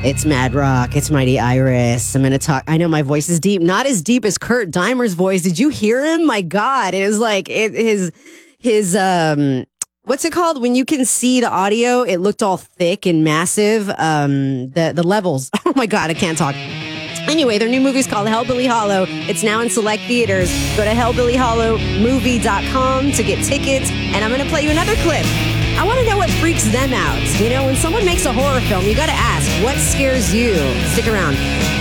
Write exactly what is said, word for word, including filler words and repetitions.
It's Mad Rock. It's Mighty Iris. I'm going to talk. I know my voice is deep. Not as deep as Kurt Deimer's voice. Did you hear him? My God. It was like it, his, his, um, what's it called? When you can see the audio, it looked all thick and massive. Um, the, the levels. Oh my God. I can't talk. Anyway, their new movie is called Hellbilly Hollow. It's now in select theaters. Go to hellbilly hollow movie dot com to get tickets. And I'm going to play you another clip. I want to know what freaks them out. You know, when someone makes a horror film, you got to ask, what scares you? Stick around.